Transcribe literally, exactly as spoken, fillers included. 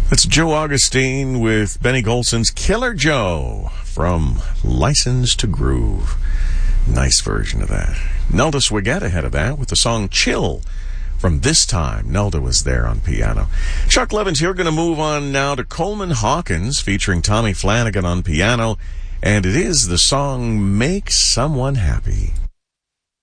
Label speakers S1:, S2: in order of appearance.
S1: That's Joe Augustine with Benny Golson's Killer Joe from License to Groove. Nice version of that. Nelda Swigett ahead of that with the song Chill from This Time. Nelda was there on piano. Chuck Levins here. Going to move on now to Coleman Hawkins featuring Tommy Flanagan on piano. And it is the song Make Someone Happy.